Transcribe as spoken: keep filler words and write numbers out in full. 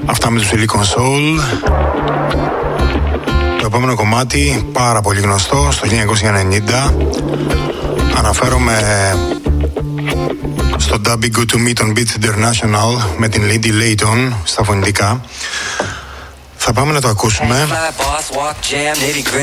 Αυτά με τους Silicon Soul. Το επόμενο κομμάτι, πάρα πολύ γνωστό, στο χίλια εννιακόσια ενενήντα. Αναφέρομαι στο Dubby Good To Me των Beats International με την Lindy Layton στα φωνητικά. Θα πάμε να το ακούσουμε.